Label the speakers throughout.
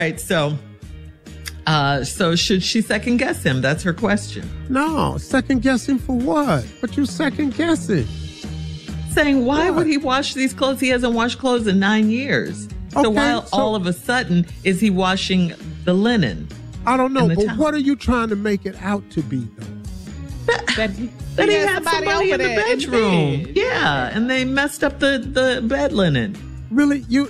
Speaker 1: right, so should she second guess him? That's her question.
Speaker 2: No, second guessing for what? What you second guessing?
Speaker 1: Saying, why would he wash these clothes? He hasn't washed clothes in 9 years. So why all of a sudden is he washing the linen?
Speaker 2: I don't know, but what are you trying to make it out to be, though?
Speaker 1: That he had somebody in the bedroom. Yeah, and they messed up the bed linen.
Speaker 2: Really? You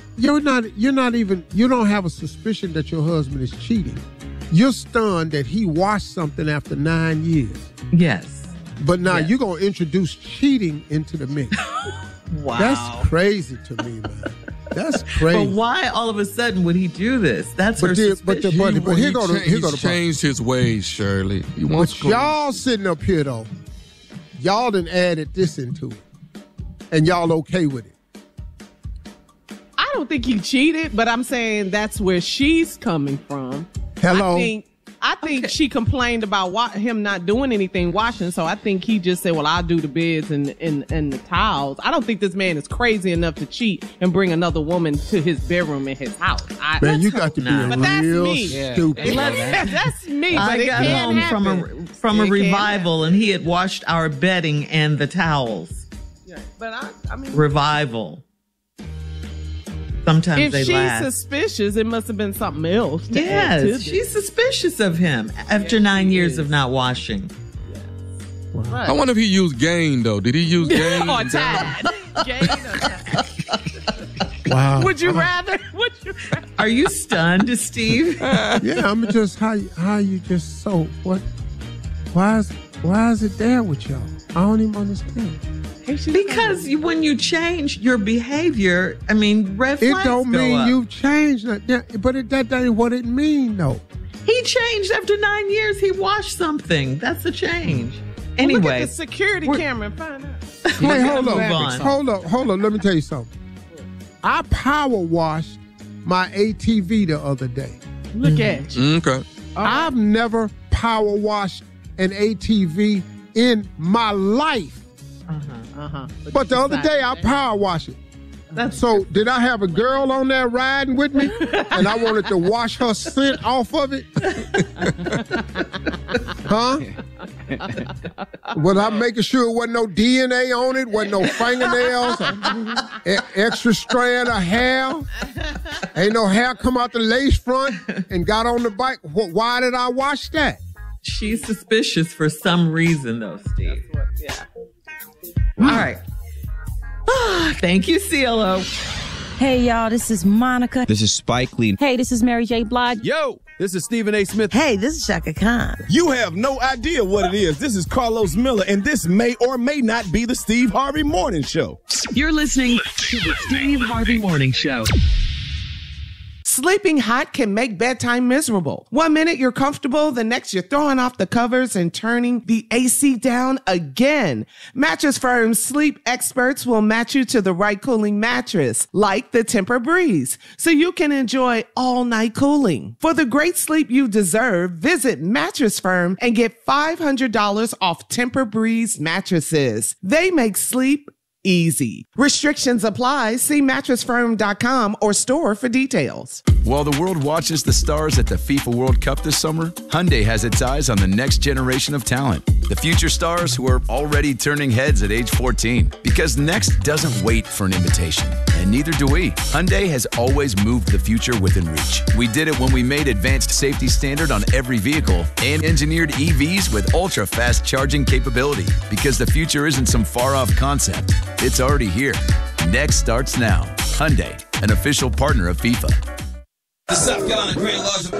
Speaker 2: don't have a suspicion that your husband is cheating. You're stunned that he washed something after 9 years.
Speaker 1: Yes.
Speaker 2: But now you're going to introduce cheating into the mix.
Speaker 1: Wow.
Speaker 2: That's crazy to me, man. That's crazy.
Speaker 1: But why all of a sudden would he do this? That's her suspicion.
Speaker 2: But here go the
Speaker 3: changed his ways, Shirley.
Speaker 2: But y'all sitting up here, though, y'all done added this into it. And y'all okay with it.
Speaker 4: I don't think he cheated, but I'm saying that's where she's coming from.
Speaker 2: Hello?
Speaker 4: I think she complained about him not doing anything washing, so I think he just said, well, I'll do the beds and the towels. I don't think this man is crazy enough to cheat and bring another woman to his bedroom in his house.
Speaker 2: Man, you got to be real stupid.
Speaker 4: That's me.
Speaker 1: I got home from a revival, and he had washed our bedding and the towels.
Speaker 4: Yeah, but I mean...
Speaker 1: Revival. Sometimes
Speaker 4: if
Speaker 1: they last.
Speaker 4: If she's suspicious, it must have been something else.
Speaker 1: Yes, she's suspicious of him after 9 years of not washing.
Speaker 4: Yes.
Speaker 2: Wow.
Speaker 4: Right.
Speaker 3: I wonder if he used Gain, though. Did he use Gain?
Speaker 4: Or Tide. Gain or Tide.
Speaker 2: Wow.
Speaker 4: Would you rather?
Speaker 1: Are you stunned, Steve?
Speaker 2: Yeah, I'm just, how you just so, what? Why is it there with y'all? I don't even understand.
Speaker 1: Because when you change your behavior, I mean, red flags
Speaker 2: it don't mean
Speaker 1: go up.
Speaker 2: you've changed, but that ain't what it mean, though.
Speaker 1: He changed after 9 years. He washed something. That's a change. Anyway,
Speaker 4: look at the security camera and find out.
Speaker 2: Hey, hold on. Let me tell you something. I power washed my ATV the other day.
Speaker 4: Look at you.
Speaker 3: Okay.
Speaker 2: I've never power washed an ATV in my life. But the other day I power washed it. So did I have a girl on there riding with me and I wanted to wash her scent off of it? Huh? Was I making sure it wasn't no DNA on it, wasn't no fingernails, extra strand of hair? Ain't no hair come out the lace front and got on the bike. Why did I wash that?
Speaker 1: She's suspicious for some reason, though, Steve.
Speaker 4: Yeah.
Speaker 1: All right. Thank you, CeeLo.
Speaker 5: Hey, y'all, this is Monica.
Speaker 6: This is Spike Lee.
Speaker 5: Hey, this is Mary J. Blige.
Speaker 7: Yo, this is Stephen A. Smith.
Speaker 5: Hey, this is Shaka Khan.
Speaker 7: You have no idea what it is. This is Carlos Miller, and this may or may not be the Steve Harvey Morning Show.
Speaker 8: You're listening to the Steve Harvey Morning Show.
Speaker 4: Sleeping hot can make bedtime miserable. 1 minute you're comfortable, the next you're throwing off the covers and turning the AC down again. Mattress Firm's sleep experts will match you to the right cooling mattress, like the Tempur-Breeze, so you can enjoy all-night cooling. For the great sleep you deserve, visit Mattress Firm and get $500 off Tempur-Breeze mattresses. They make sleep easy. Restrictions apply. See mattressfirm.com or store for details.
Speaker 9: While the world watches the stars at the FIFA World Cup this summer, Hyundai has its eyes on the next generation of talent. The future stars who are already turning heads at age 14. Because next doesn't wait for an invitation. And neither do we. Hyundai has always moved the future within reach. We did it when we made advanced safety standard on every vehicle and engineered EVs with ultra-fast charging capability. Because the future isn't some far-off concept. It's already here. Next starts now. Hyundai, an official partner of FIFA.
Speaker 10: The South Carolina Grand Lodge of